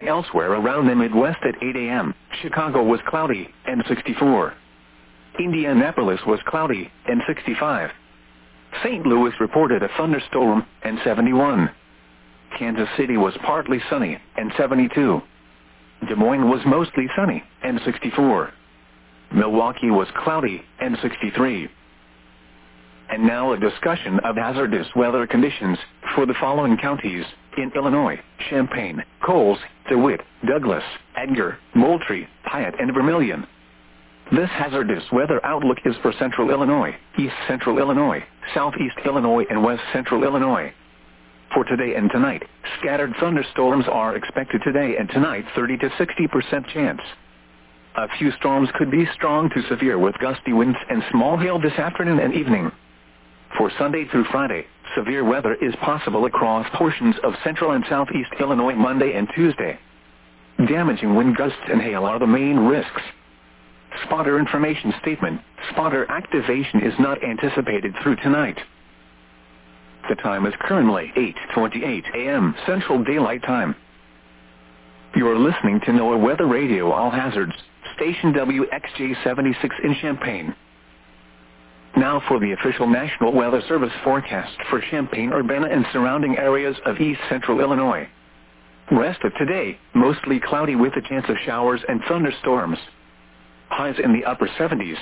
Elsewhere around the Midwest at 8 a.m., Chicago was cloudy, and 64. Indianapolis was cloudy, and 65. St. Louis reported a thunderstorm, and 71. Kansas City was partly sunny, and 72. Des Moines was mostly sunny, and 64. Milwaukee was cloudy, and 63. And now a discussion of hazardous weather conditions for the following counties in Illinois: Champaign, Coles, DeWitt, Douglas, Edgar, Moultrie, Piatt, and Vermilion. This hazardous weather outlook is for Central Illinois, East Central Illinois, Southeast Illinois, and West Central Illinois. For today and tonight, scattered thunderstorms are expected today and tonight, 30 to 60% chance. A few storms could be strong to severe with gusty winds and small hail this afternoon and evening. For Sunday through Friday, severe weather is possible across portions of Central and Southeast Illinois Monday and Tuesday. Damaging wind gusts and hail are the main risks. Spotter information statement: spotter activation is not anticipated through tonight. The time is currently 8:28 a.m. Central Daylight Time. You're listening to NOAA Weather Radio All Hazards, station WXJ-76 in Champaign. Now for the official National Weather Service forecast for Champaign, Urbana, and surrounding areas of East Central Illinois. Rest of today, mostly cloudy with a chance of showers and thunderstorms. Highs in the upper 70s.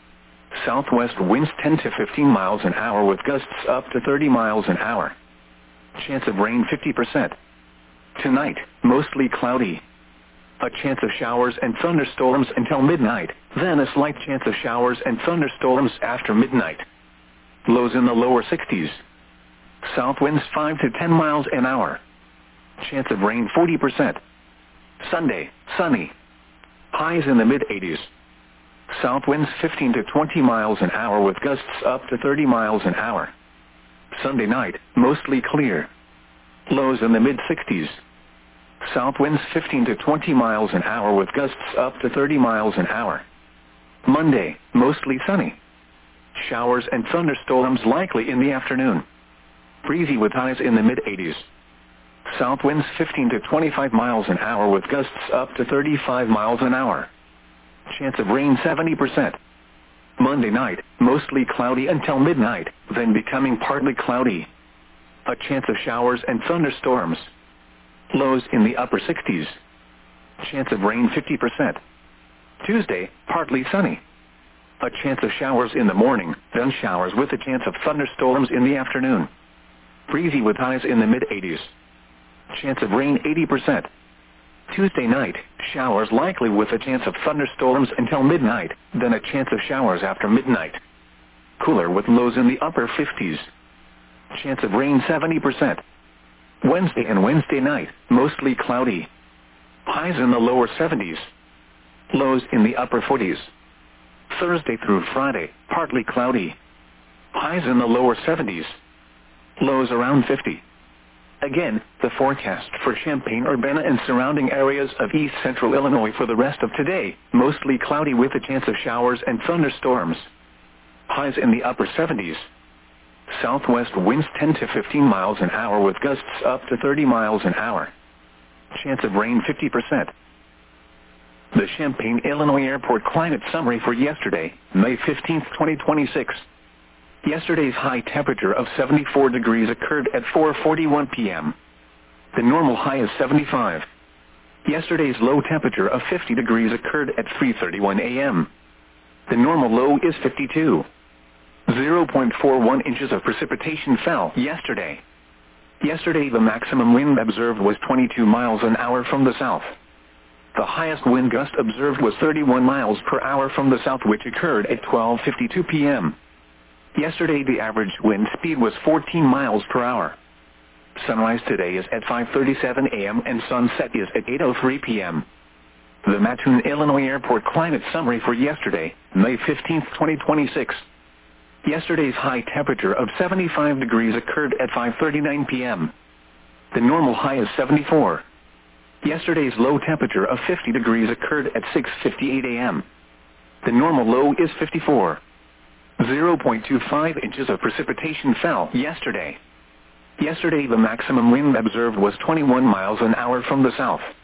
Southwest winds 10 to 15 miles an hour with gusts up to 30 miles an hour. Chance of rain 50%. Tonight, mostly cloudy. A chance of showers and thunderstorms until midnight, then a slight chance of showers and thunderstorms after midnight. Lows in the lower 60s. South winds 5 to 10 miles an hour. Chance of rain 40%. Sunday, sunny. Highs in the mid-80s. South winds 15 to 20 miles an hour with gusts up to 30 miles an hour. Sunday night, mostly clear. Lows in the mid-60s. South winds 15 to 20 miles an hour with gusts up to 30 miles an hour. Monday, mostly sunny. Showers and thunderstorms likely in the afternoon. Breezy with highs in the mid-80s. South winds 15 to 25 miles an hour with gusts up to 35 miles an hour. Chance of rain 70%. Monday night, mostly cloudy until midnight, then becoming partly cloudy. A chance of showers and thunderstorms. Lows in the upper 60s. Chance of rain 50%. Tuesday, partly sunny. A chance of showers in the morning, then showers with a chance of thunderstorms in the afternoon. Breezy with highs in the mid-80s. Chance of rain 80%. Tuesday night, showers likely with a chance of thunderstorms until midnight, then a chance of showers after midnight. Cooler with lows in the upper 50s. Chance of rain 70%. Wednesday and Wednesday night, mostly cloudy. Highs in the lower 70s. Lows in the upper 40s. Thursday through Friday, partly cloudy. Highs in the lower 70s. Lows around 50. Again, the forecast for Champaign, Urbana, and surrounding areas of East Central Illinois for the rest of today, mostly cloudy with a chance of showers and thunderstorms. Highs in the upper 70s. Southwest winds 10 to 15 miles an hour with gusts up to 30 miles an hour. Chance of rain 50%. The Champaign, Illinois Airport climate summary for yesterday, May 15, 2026. Yesterday's high temperature of 74 degrees occurred at 4:41 p.m. The normal high is 75. Yesterday's low temperature of 50 degrees occurred at 3:31 a.m. The normal low is 52. 0.41 inches of precipitation fell yesterday. Yesterday the maximum wind observed was 22 miles an hour from the south. The highest wind gust observed was 31 miles per hour from the south, which occurred at 12:52 p.m. Yesterday the average wind speed was 14 miles per hour. Sunrise today is at 5:37 a.m. and sunset is at 8:03 p.m. The Mattoon, Illinois Airport climate summary for yesterday, May 15, 2026. Yesterday's high temperature of 75 degrees occurred at 5:39 p.m. The normal high is 74. Yesterday's low temperature of 50 degrees occurred at 6:58 a.m. The normal low is 54. 0.25 inches of precipitation fell yesterday. Yesterday the maximum wind observed was 21 miles an hour from the south.